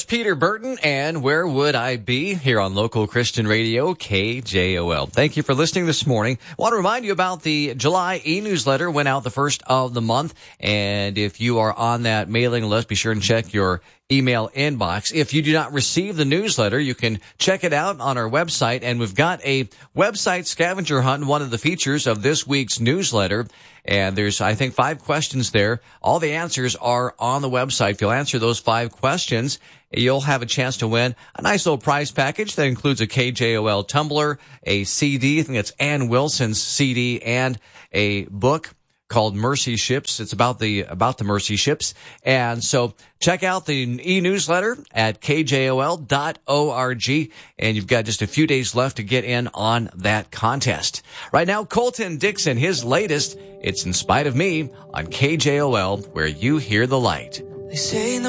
Here's Peter Burton and Where Would I Be here on Local Christian Radio, KJOL. Thank you for listening this morning. I want to remind you about the July e-newsletter. Went out the first of the month. And if you are on that mailing list, be sure and check your email inbox. If you do not receive the newsletter, you can check it out on our website. And we've got a website scavenger hunt, one of the features of this week's newsletter. And there's, I think, 5 questions there. All the answers are on the website. If you'll answer those 5 questions, you'll have a chance to win a nice little prize package that includes a KJOL tumbler, a CD, I think it's Ann Wilson's CD, and a book called Mercy Ships. It's about the Mercy Ships. And so check out the e-newsletter at kjol.org. And you've got just a few days left to get in on that contest. Right now, Colton Dixon, his latest, It's In Spite of Me on KJOL, where you hear the light. They say no